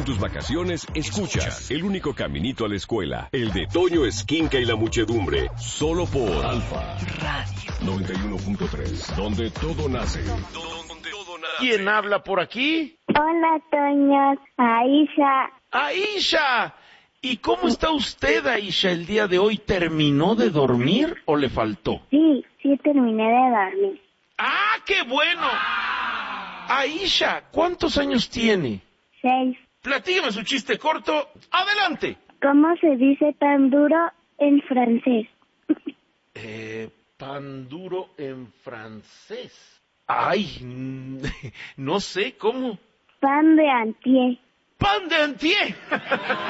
En tus vacaciones, escuchas el único caminito a la escuela, el de Toño Esquinca y la muchedumbre, solo por Alfa Radio 91.3, donde todo nace. ¿Quién habla por aquí? Hola, Toño. Aisha. ¡Aisha! ¿Y cómo está usted, Aisha, el día de hoy? ¿Terminó de dormir o le faltó? Sí, terminé de dormir. ¡Ah, qué bueno! Aisha, ¿cuántos años tiene? 6. Platígame su chiste corto. ¡Adelante! ¿Cómo se dice pan duro en francés? Pan duro en francés. Ay, no sé, ¿cómo? Pan de antier. ¡Pan de antier!